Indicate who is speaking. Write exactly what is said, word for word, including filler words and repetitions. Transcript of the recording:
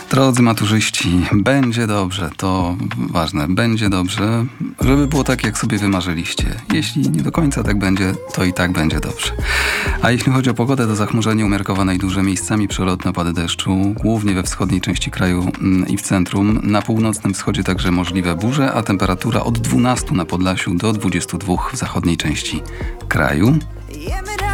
Speaker 1: Drodzy maturzyści, będzie dobrze, to ważne, będzie dobrze, żeby było tak, jak sobie wymarzyliście. Jeśli nie do końca tak będzie, to i tak będzie dobrze. A jeśli chodzi o pogodę, to zachmurzenie umiarkowane i duże, miejscami przelotne opady deszczu, głównie we wschodniej części kraju i w centrum. Na północnym wschodzie także możliwe burze, a temperatura od dwunastu na Podlasiu do dwudziestu dwóch w zachodniej części kraju.